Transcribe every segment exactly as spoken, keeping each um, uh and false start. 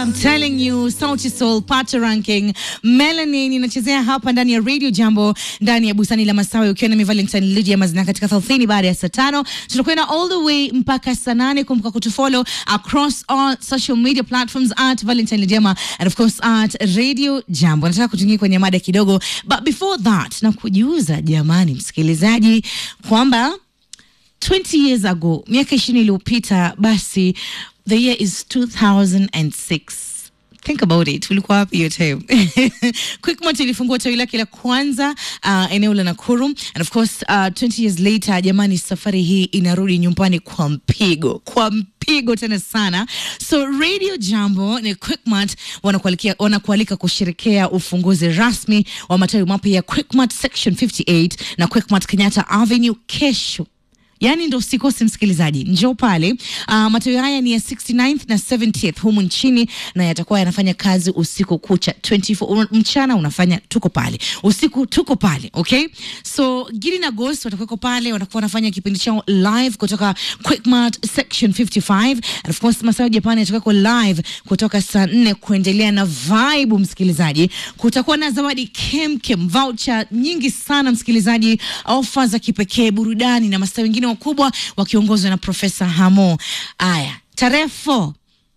I'm telling you, Sauti Sol, Pato Ranking, Melanin inachezea hapa ndani ya Radio Jambo, ndani ya Bustani la Masawe, ukiwa na mi Valentine Lydia Mazina katika thelathini baada ya saa tano. Tutakwenda all the way mpaka saa nane. Kumbuka kutufollow across all social media platforms at Valentine Lydia and of course at Radio Jambo. Nataka kutungia kwenye mada kidogo, but before that na kujiuza jamani msikilizaji kwamba twenty years ago, miaka ishirini iliyopita, basi the year is two thousand six. Think about it. Ulikuwa wapi hiyo time? Quickmart ilifungua tawi lake la kwanza uh, eneo la Nakuru, and of course uh, twenty years later jamani, safari hii inarudi nyumbani kwa mpigo, kwa mpigo tena sana. So Radio Jambo ni Quickmart wanakualika wanakualika kusherehekea ufunguzi rasmi wa matawi mapya ya Quickmart Section fifty-eight na Quickmart Kenyatta Avenue kesho. Yani ndo usikose msikilizaji, njoo pale. Uh, matawi haya ni ya sixty-ninth na seventieth humu nchini, na yatakuwa yanafanya kazi usiku kucha twenty-four. Mchana unafanya tuko pale, usiku tuko pale, okay? So Gidi na Ghost watakuwa pale, watakuwa wanafanya kipindi chao live kutoka Quickmart Section fifty-five, and of course Masawe Japani yatakuwa live kutoka saa nne kuendelea na vibe msikilizaji. Kutakuwa na zawadi kemkem, voucher nyingi sana msikilizaji, ofa za kipekee, burudani na mastaa wengine wakubwa wakiongozwa na Profesa Hamo. Aya, tarehe four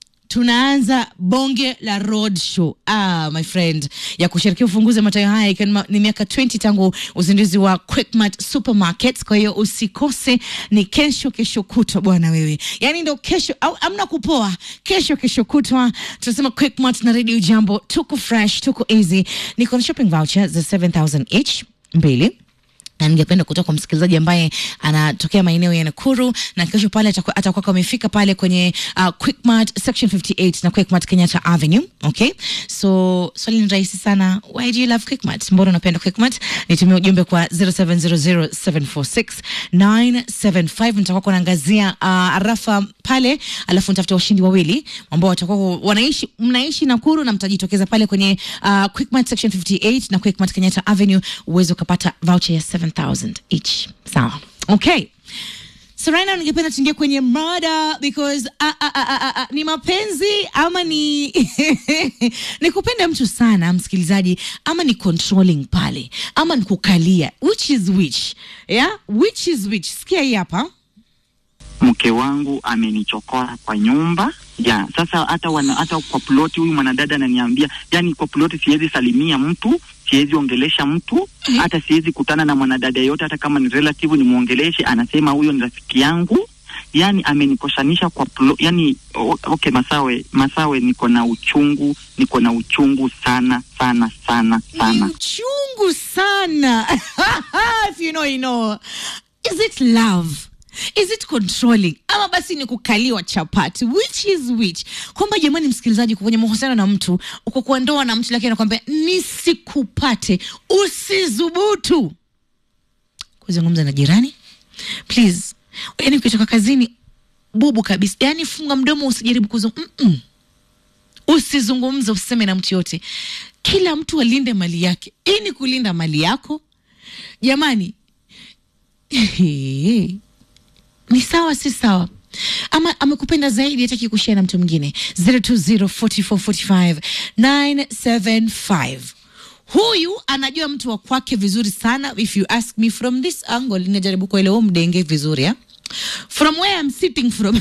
tunaanza bonge la road show, ah my friend, ya kusherehekea ufunguzi wa matawi haya ikiwa ni miaka twenty tangu uzinduzi wa Quickmart Supermarkets. Kwa hiyo usikose, ni kesho kesho kutwa bwana wewe. Yani ndo kesho, au amna kupoa, kesho kesho kutwa tunasema Quickmart na Radio Jambo tuko fresh, tuko easy. Niko na shopping voucher za seven thousand each mbili. Na ningependa kutoka kwa msikilizaji ambaye anatokea maeneo ya Nakuru, na kesho pale atakuwa atakuwa amefika pale kwenye uh, Quickmart Section fifty-eight na Quickmart Kenyatta Avenue, okay? So swali ni rahisi sana, why do you love Quickmart? Mbona unapenda Quickmart? Nitumie ujumbe kwa zero seven zero zero seven four six nine seven five. Nitakuwa naangazia uh, arafa pale, alafu nitafuta washindi wawili ambao watakuwa wanaishi mnaishi Nakuru na mtajitokeza pale kwenye uh, Quickmart Section fifty-eight na Quickmart Kenyatta Avenue uweze kupata voucher ya seven thousand each. Sawa. Okay. So right now ningependa tuingie kwenye mada because a, a, a, a, a, ni mapenzi ama ni ni kupenda mtu sana msikilizaji, ama ni controlling pale, ama ni kukalia, which is which? Yeah? Which is which? Sikia hii hapa. Mke wangu amenichokoa kwa nyumba. Ya, sasa hata wana, hata kwa ploti huyu mwanadada ananiambia, yani kwa ploti siwezi salimia mtu, siwezi ongelesha mtu, hata siwezi kutana na mwanadada yote hata kama ni relative ni muongeleshe, anasema huyo ni rafiki yangu. Yani amenikoshanisha kwa ploti, yani okay Masawe, Masawe niko na uchungu, niko na uchungu sana sana sana sana. Uchungu sana. If you know you know. Is it love? Is it controlling? Ama basi ni kukaliwa chapati? Which is which? Kwamba jamani msikilizaji, kwenye mahusiano na mtu, uko kwa ndoa na mtu, lakini anakuambia nisikupate, usizubutu kuzungumza na jirani. Please. Yani ukitoka kazini bubu kabisa, yani funga mdomo, usijaribu kuzungumza. Mm -mm. Usizungumze, usiseme na mtu yote. Kila mtu alinde mali yake. Hii ni kulinda mali yako. Jamani. Ni sawa si sawa? Ama amekupenda zaidi hataki kushare na mtu mwingine. zero two zero four four four five nine seven five. Huyu anajua mtu wa kwake vizuri sana. If you ask me from this angle, ninajaribu kuelewa mdenge vizuri ya. From where I'm sitting from.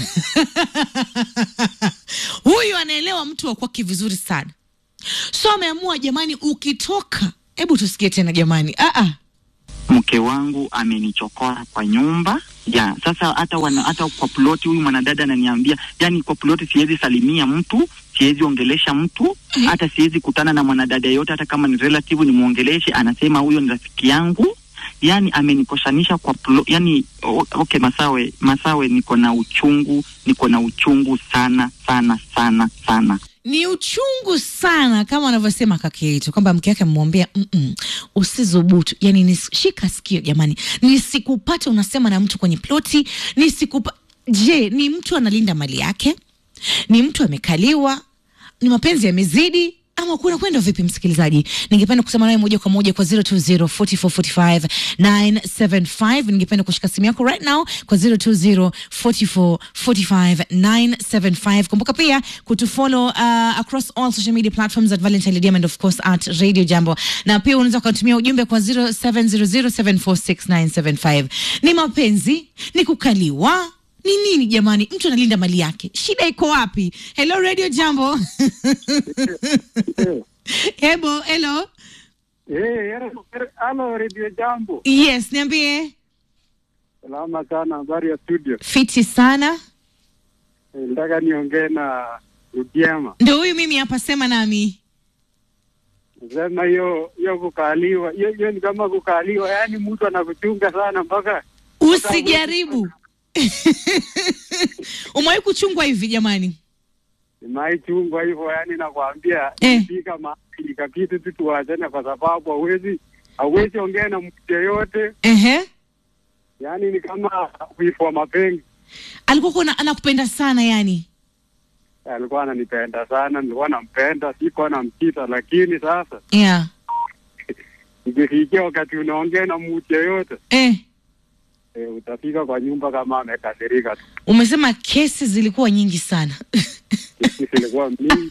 Huyu anaelewa mtu wa kwake vizuri sana. So ameamua jamani, ukitoka, hebu tusikie tena jamani. Ah ah. Mke wangu amenichokoa kwa nyumba. Ya, sasa hata wana, hata kwa ploti huyu mwanadada ananiambia, yani kwa ploti siwezi salimia mtu, siwezi ongelesha mtu, hata siwezi kutana na mwanadada yote hata kama ni relative ni muongeleshe, anasema huyo ni rafiki yangu. Yani amenikoshanisha kwa ploti, yani okay Masawe, Masawe niko na uchungu, niko na uchungu sana sana sana sana. Ni uchungu sana kama anavyosema kaka yetu kwamba mke yake amemwambia mm -mm, usizubutu. Yani nishika sikio jamani, nisikupate unasema na mtu kwenye ploti, nisikupa. Je, ni mtu analinda mali yake? Ni mtu amekaliwa? Ni mapenzi yamezidi? ama kuna kwenda vipi msikilizaji? Ningependa kusema nawe moja kwa moja kwa zero two zero four four four five nine seven five. Ningependa kushika simu yako right now kwa zero two zero four four four five nine seven five. Kumbuka pia kutufollow uh, across all social media platforms at Valentine Lydia and of course at Radio Jambo. Na pia unaweza kutumia ujumbe kwa zero seven zero zero seven four six nine seven five. Ni mapenzi, ni kukaliwa, ni nini jamani? Mtu analinda mali yake. Shida iko wapi? Hello Radio Jambo. Hebo, hello. Eh, hello Radio Jambo. Yes, niambie. Salama sana, habari ya studio. Fiti sana. Nataka niongee na Rudiema. Ndio huyu mimi hapa, sema nami. Sema hiyo hiyo kukaliwa, hiyo hiyo ni kama kukaliwa, yani mtu anakuchunga sana mpaka usijaribu. Umewahi kuchungwa hivi jamani? Nimewahi chungwa hivyo, yani nakwambia eh. Fika mahali kakitu tu tuachane kwa sababu hauwezi hauwezi ongea na mtu yeyote. Ehe. Yani ni kama kuifua mapenzi. Alikuwa kuna anakupenda sana yani? Alikuwa ananipenda sana, nilikuwa nampenda, sikuwa namchita, lakini sasa yeah. Ikifikia wakati unaongea na mtu yeyote eh E, utafika kwa nyumba kama amekasirika tu. Umesema kesi zilikuwa nyingi sana. Kesi zilikuwa mingi.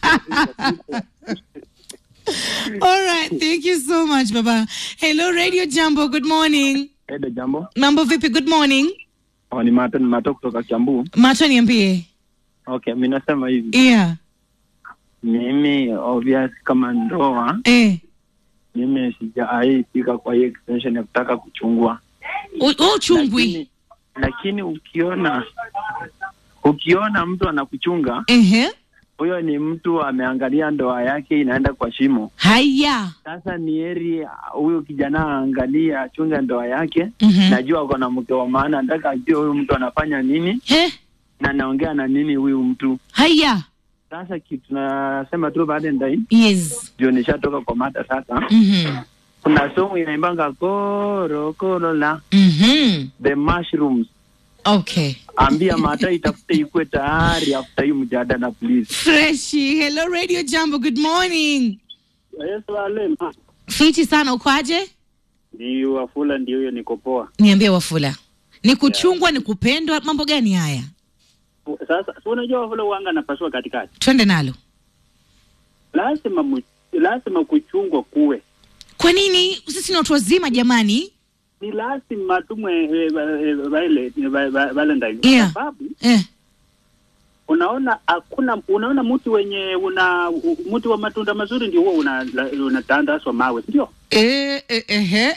All right, thank you so much baba. Hello Radio Jambo, good morning. Hello Jambo. Mambo vipi? Good morning. Oh, ni Mato, ni Mato kutoka Kiambu. Mato, niambie. Okay, mimi nasema hivi. Yeah. Mimi obvious kama ndoa. Eh. Mimi sijawahi fika kwa hii extension ya kutaka kuchungua. Oh, chungwi. Lakini, lakini ukiona ukiona mtu anakuchunga, ehe, huyo ni mtu ameangalia ndoa yake inaenda kwa shimo. Haya. Sasa ni heri huyo kijana aangalia achunge ndoa yake. Mm-hmm. Najua kuna mke wa maana, nataka ajue huyu mtu anafanya nini. He? Na naongea na nini huyu mtu. Haya. Sasa kitu nasema tu baada ndai. Yes. Ndio nishatoka kwa mata sasa. Mhm. Kuna song inaimbanga koro koro la. Mhm. The Mushrooms. Okay. Ambia mata itafute ikwe tayari after hii mjadala please. Freshi. Hello Radio Jambo, good morning. Yes, wale ma. Fiti sana, uko aje? Ni Wafula ndio hiyo, niko poa. Niambie Wafula. Ni kuchungwa, yeah. Ni kupendwa, mambo gani haya? Sasa si unajua Wafula wanga napaswa katikati. Twende nalo. Lazima lazima kuchungwa kuwe. Kwa nini? Sisi ni watu wazima jamani. Ni lazima tumwe vile Valentine. Yeah. Sababu eh. Unaona hakuna unaona mtu wenye una mtu wa matunda mazuri ndio huo una unatandaswa mawe, ndio? Eh eh eh.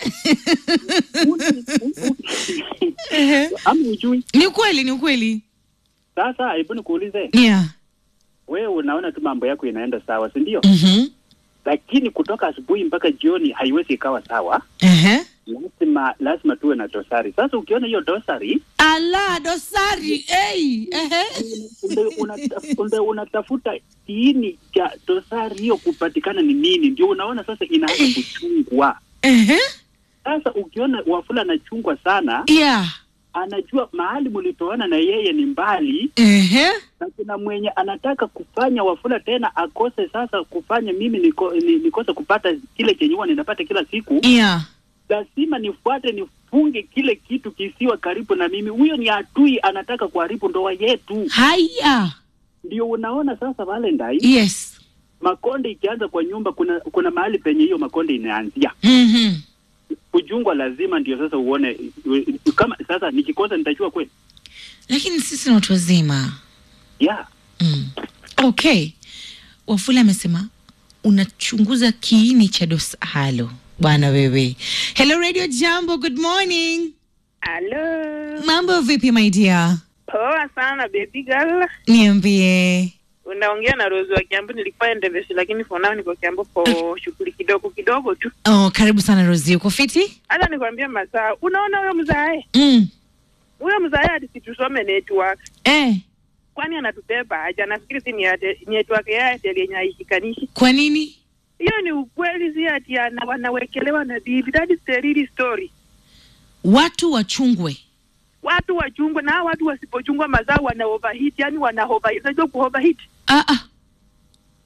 Eh. Amu ujui. Ni kweli, ni kweli. Sasa hebu nikuulize. Yeah. Wewe unaona tu mambo yako inaenda sawa, si ndio? Mhm. Lakini kutoka asubuhi mpaka jioni haiwezi ikawa sawa. Ehe. Lazima lazima tuwe na dosari. Sasa ukiona hiyo dosari, ala dosari, hey, ehe. Unatafuta unatafuta kiini cha dosari hiyo kupatikana ni nini, ndio unaona sasa inaanza kuchungwa. Ehe. Sasa ukiona Wafula anachungwa sana, yeah, anajua mahali mlitoana na yeye ni mbali. Ehe. Na kuna mwenye anataka kufanya Wafula tena akose sasa kufanya mimi niko, nikose kupata kile chenye huwa ninapata kila siku. Yeah. Lazima nifuate nifunge kile kitu kisiwa karibu na mimi. Huyo ni adui anataka kuharibu ndoa yetu. Haya. Ndio unaona sasa Valentine. Yes. Makonde ikianza kwa nyumba kuna kuna mahali penye hiyo makonde inaanzia. Mhm. Kujungwa lazima ndio sasa uone kama sasa nikikosa nitajua kweli. Lakini sisi ni watu wazima. Yeah. Mm. Okay. Wafula amesema unachunguza kiini cha dosa. Halo. Bwana wewe. Hello Radio Jambo, good morning. Hello. Mambo vipi my dear? Poa sana baby girl. Niambie. Unaongea na Rose wa Kiambu, nilikuwa endeleshi lakini for now niko Kiambu kwa shughuli kidogo kidogo tu. Oh, karibu sana Rosie, uko fiti? Hata nikwambia masaa, unaona huyo mzae? Mm. Huyo mzae hadi situsome network. Eh. Kwani anatubeba haja, nafikiri si ni network yake yenye haishikanishi. Kwa nini? Hiyo ni ukweli, si ati ana wanawekelewa na bibi. That is the real story. Watu wachungwe. Watu wachungwe, na watu wasipochungwa mazao wana overheat, yani wana overheat. Unajua ku overheat? Ah ah.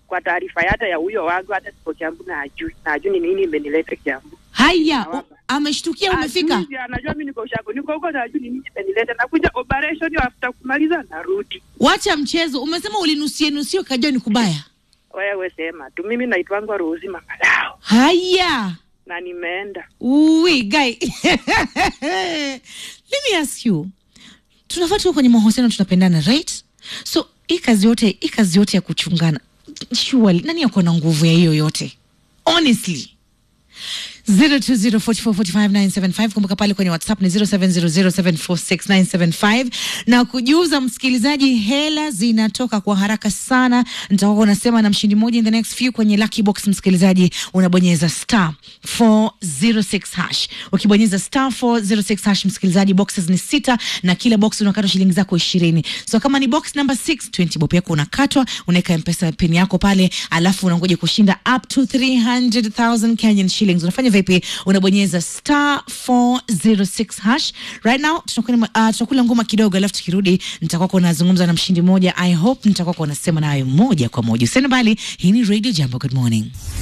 kwa taarifa hata ya huyo wangu hata sipo Kiambu na ajui. Na ajui ni nini imenileta Kiambu. Haya, ameshtukia umefika. Ajui, anajua mimi niko Ushago. Niko huko na ajui ni nini imenileta. Nakuja operation after kumaliza narudi. Wacha mchezo. Umesema ulinusie nusio kajua ni kubaya. Wewe sema tu mimi naitwangwa Rozi Mangalao. Haya. Na nimeenda. Uwi, guy. Let me ask you. Tunafaa tuwe kwenye mahusiano tunapendana, right? So, hii kazi yote, hii kazi yote ya kuchungana. Surely, nani yako na nguvu ya hiyo yote? Honestly. zero two zero four four four five nine seven five. Kumbuka pale kwenye WhatsApp ni zero seven zero zero seven four six nine seven five. Na kujuza msikilizaji, hela zinatoka kwa haraka sana. Nitakuwa nasema na mshindi mmoja in the next few kwenye lucky box. Msikilizaji, unabonyeza star four zero six hash. Ukibonyeza star four zero six hash, msikilizaji, boxes ni sita na kila box unakatwa shilingi zako ishirini. So kama ni box number six, twenty bob yako unakatwa, unaweka M-Pesa pin yako pale, alafu unangoja kushinda up to three hundred thousand Kenyan shillings. Unafanya vipi? Unabonyeza star four zero six hash. Right now tunakula uh, tunakula ngoma kidogo, alafu tukirudi nitakuwa kuna nazungumza na mshindi mmoja. I hope nitakuwa kuna nasema naye moja kwa moja. Useni bali, hii ni Radio Jambo. Good morning.